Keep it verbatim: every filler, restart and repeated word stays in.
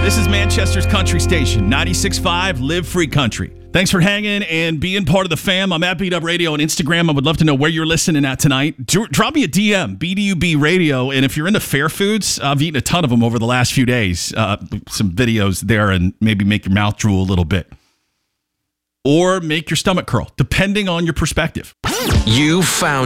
This is Manchester's Country Station, ninety-six point five, Live Free Country. Thanks for hanging and being part of the fam. I'm at Beat Up Radio on Instagram. I would love to know where you're listening at tonight. Dr- drop me a D M, B D U B Radio. And if you're into fair foods, I've eaten a ton of them over the last few days. Uh, some videos there and maybe make your mouth drool a little bit. Or make your stomach curl, depending on your perspective. You found